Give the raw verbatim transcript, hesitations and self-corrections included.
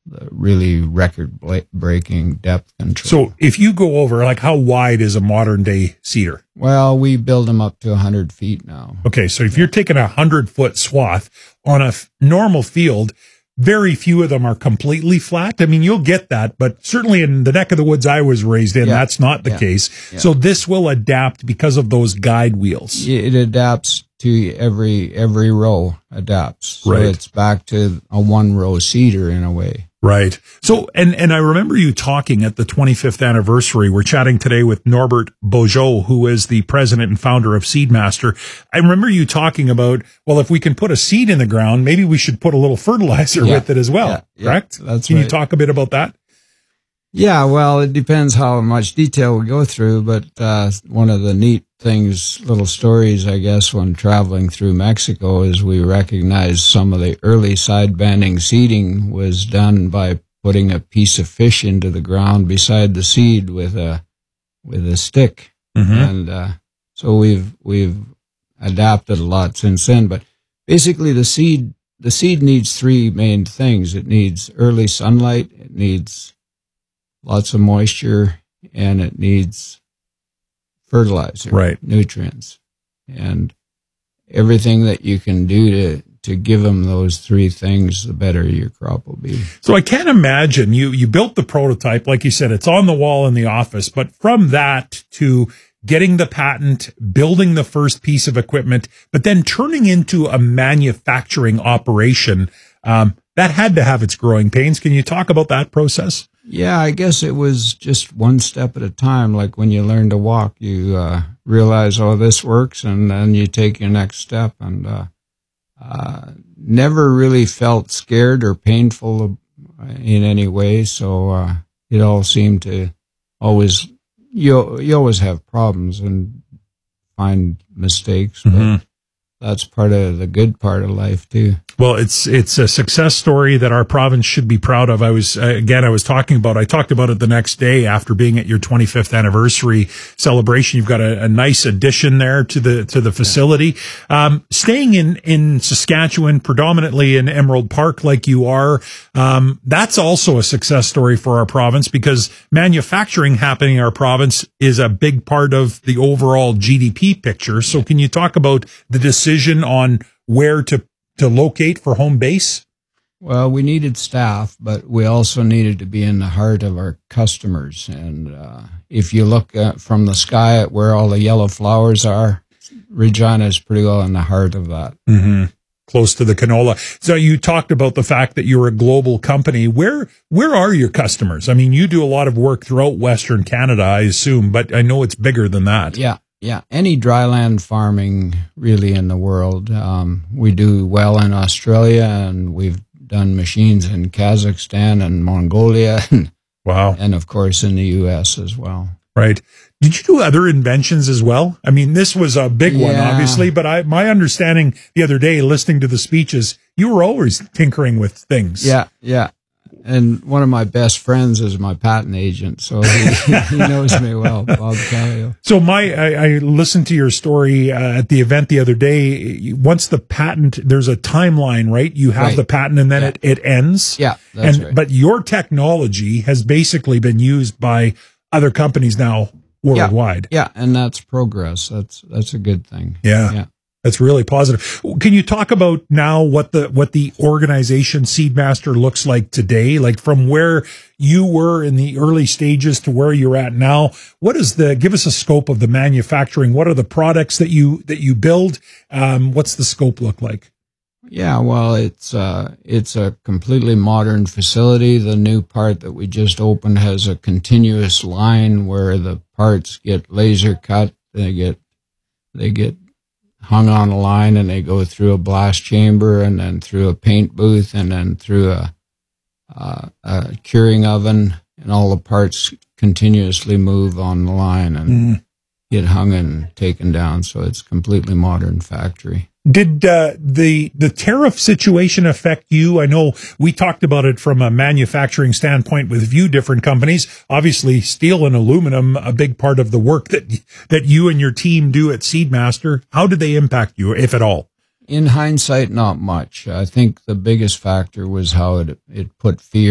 the really record-breaking depth control. So if you go over, like, how wide is a modern-day seeder? Well, we build them up to one hundred feet now. Okay, so if you're taking a one hundred-foot swath on a f- normal field, very few of them are completely flat. I mean, you'll get that, but certainly in the neck of the woods I was raised in, yeah. that's not the yeah. case. Yeah. So this will adapt because of those guide wheels. It adapts to every every row adapts. So right. it's back to a one-row seeder in a way. Right. So, and, and I remember you talking at the twenty-fifth anniversary. We're chatting today with Norbert Beaujeu, who is the president and founder of Seedmaster. I remember you talking about, well, if we can put a seed in the ground, maybe we should put a little fertilizer yeah. with it as well. Yeah. Correct? Yeah, that's Can right. you talk a bit about that? Yeah, well, it depends how much detail we go through, but uh, one of the neat things, little stories, I guess, when traveling through Mexico is we recognized some of the early side banding seeding was done by putting a piece of fish into the ground beside the seed with a with a stick. Mm-hmm. And uh, so we've we've adapted a lot since then. But basically the seed the seed needs three main things. It needs early sunlight, it needs lots of moisture, and it needs fertilizer, right. nutrients, and everything that you can do to, to give them those three things, the better your crop will be. So I can't imagine you, you built the prototype, like you said, it's on the wall in the office, but from that to getting the patent, building the first piece of equipment, but then turning into a manufacturing operation, um, that had to have its growing pains. Can you talk about that process? Yeah, I guess it was just one step at a time. Like when you learn to walk, you uh, realize, oh, this works, and then you take your next step. And uh, uh, never really felt scared or painful in any way. So uh, it all seemed to always, you you always have problems and find mistakes, but mm-hmm. that's part of the good part of life too. Well, it's it's a success story that our province should be proud of. I was, uh, again, I was talking about, I talked about it the next day after being at your twenty-fifth anniversary celebration. You've got a, a nice addition there to the to the facility. Um, staying in, in Saskatchewan, predominantly in Emerald Park like you are, um, that's also a success story for our province because manufacturing happening in our province is a big part of the overall G D P picture. So can you talk about the decision on where to to locate for home base? Well, we needed staff, but we also needed to be in the heart of our customers. And uh, if you look at, from the sky at where all the yellow flowers are, Regina is pretty well in the heart of that. Mm-hmm. Close to the canola. So you talked about the fact that you're a global company. Where where are your customers? I mean, you do a lot of work throughout Western Canada, I assume, but I know it's bigger than that. Yeah. Yeah, any dryland farming really in the world. Um, we do well in Australia, and we've done machines in Kazakhstan and Mongolia, and, wow, and of course in the U S as well. Right. Did you do other inventions as well? I mean, this was a big yeah. one, obviously, but I my understanding the other day, listening to the speeches, you were always tinkering with things. Yeah, yeah. And one of my best friends is my patent agent, so he, he knows me well, Bob Callio. So my, I, I listened to your story uh, at the event the other day. Once the patent, there's a timeline, right? You have right. the patent, and then yeah. it, it ends. Yeah, that's and right. But your technology has basically been used by other companies now worldwide. Yeah, yeah, and that's progress. That's that's a good thing. Yeah. Yeah. That's really positive. Can you talk about now what the what the organization Seedmaster looks like today? Like from where you were in the early stages to where you're at now. What is the give us a scope of the manufacturing? What are the products that you that you build? Um, what's the scope look like? Yeah, well, it's uh, it's a completely modern facility. The new part that we just opened has a continuous line where the parts get laser cut. They get they get hung on a line, and they go through a blast chamber, and then through a paint booth, and then through a, uh, a curing oven, and all the parts continuously move on the line and mm. get hung and taken down. So it's a completely modern factory. Did uh, the the tariff situation affect you? I know we talked about it from a manufacturing standpoint with a few different companies. Obviously, steel and aluminum, a big part of the work that that you and your team do at Seedmaster. How did they impact you, if at all? In hindsight, not much. I think the biggest factor was how it it put fear